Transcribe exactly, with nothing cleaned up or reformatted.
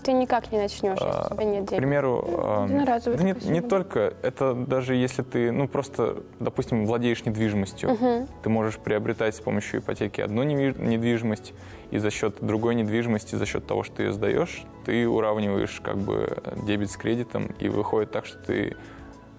ты никак не начнешь, если у тебя нет денег. К примеру, да не, не только, это даже если ты, ну, просто, допустим, владеешь недвижимостью, угу. ты можешь приобретать с помощью ипотеки одну недвижимость, и за счет другой недвижимости, за счет того, что ты ее сдаешь, ты уравниваешь как бы дебет с кредитом, и выходит так, что ты